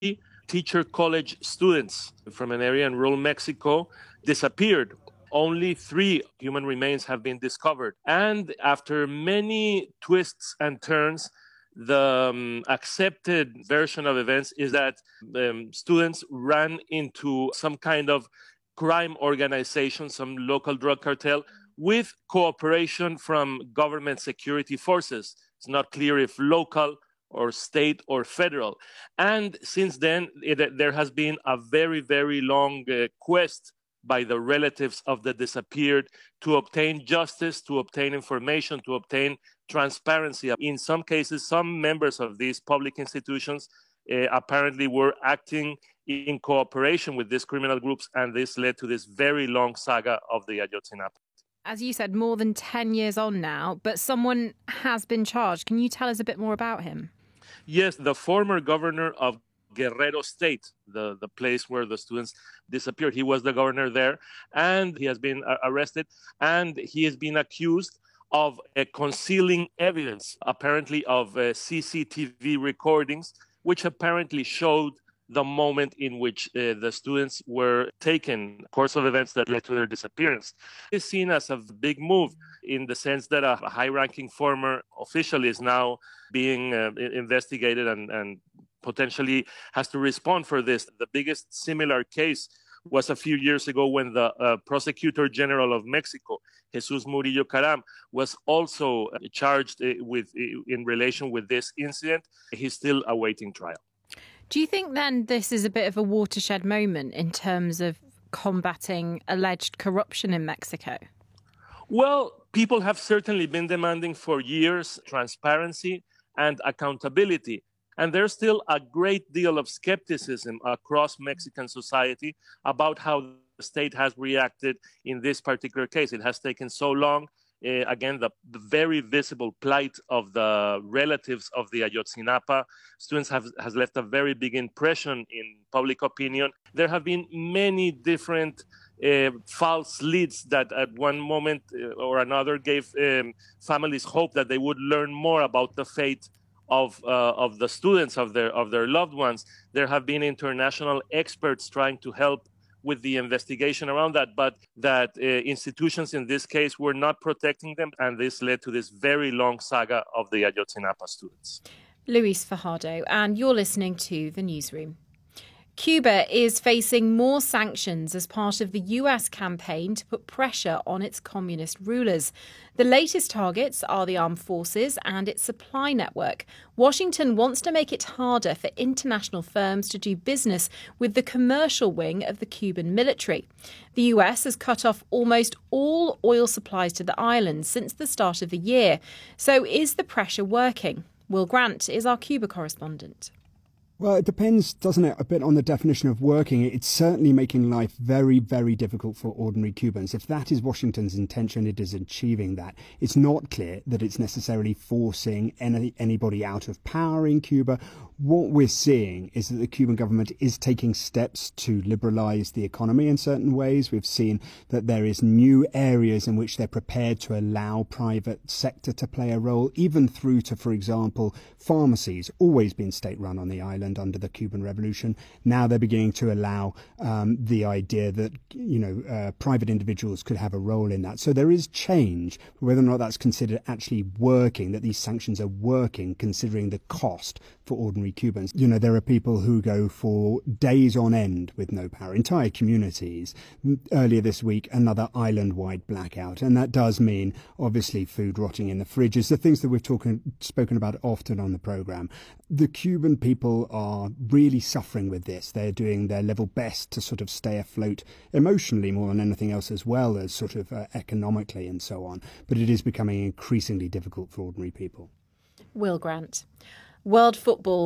teacher college students from an area in rural Mexico disappeared. Only 3 human remains have been discovered. And after many twists and turns, the accepted version of events is that students ran into some kind of crime organization, some local drug cartel, with cooperation from government security forces. It's not clear if local or state or federal. And since then, there has been a very, very long quest by the relatives of the disappeared to obtain justice, to obtain information, to obtain transparency. In some cases, some members of these public institutions apparently were acting in cooperation with these criminal groups, and this led to this very long saga of the Ayotzinapa. As you said, more than 10 years on now, but someone has been charged. Can you tell us a bit more about him? Yes, the former governor of Guerrero State, the place where the students disappeared. He was the governor there, and he has been arrested, and he has been accused of concealing evidence, apparently of CCTV recordings, which apparently showed the moment in which the students were taken, course of events that led to their disappearance. It's seen as a big move in the sense that a high-ranking former official is now being investigated and potentially has to respond for this. The biggest similar case was a few years ago when the Prosecutor General of Mexico, Jesus Murillo Caram, was also charged in relation with this incident. He's still awaiting trial. Do you think then this is a bit of a watershed moment in terms of combating alleged corruption in Mexico? Well, people have certainly been demanding for years transparency and accountability. And there's still a great deal of skepticism across Mexican society about how the state has reacted in this particular case. It has taken so long. Again, the very visible plight of the relatives of the Ayotzinapa students has left a very big impression in public opinion. There have been many different false leads that at one moment or another gave families hope that they would learn more about the fate of the students, of their loved ones. There have been international experts trying to help with the investigation around that, but that institutions in this case were not protecting them, and this led to this very long saga of the Ayotzinapa students. Luis Fajardo, and you're listening to The Newsroom. Cuba is facing more sanctions as part of the US campaign to put pressure on its communist rulers. The latest targets are the armed forces and its supply network. Washington wants to make it harder for international firms to do business with the commercial wing of the Cuban military. The US has cut off almost all oil supplies to the island since the start of the year. So is the pressure working? Will Grant is our Cuba correspondent. Well, it depends, doesn't it, a bit on the definition of working. It's certainly making life very, very difficult for ordinary Cubans. If that is Washington's intention, it is achieving that. It's not clear that it's necessarily forcing anybody out of power in Cuba. What we're seeing is that the Cuban government is taking steps to liberalise the economy in certain ways. We've seen that there is new areas in which they're prepared to allow private sector to play a role, even through to, for example, pharmacies, always been state-run on the island under the Cuban Revolution. Now they're beginning to allow the idea that, private individuals could have a role in that. So there is change. Whether or not that's considered actually working, that these sanctions are working, considering the cost for ordinary Cubans. There are people who go for days on end with no power, entire communities. Earlier this week, another island-wide blackout. And that does mean, obviously, food rotting in the fridges, the things that we've spoken about often on the programme. The Cuban people are really suffering with this. They're doing their level best to sort of stay afloat emotionally more than anything else, as well as sort of economically and so on. But it is becoming increasingly difficult for ordinary people. Will Grant. World football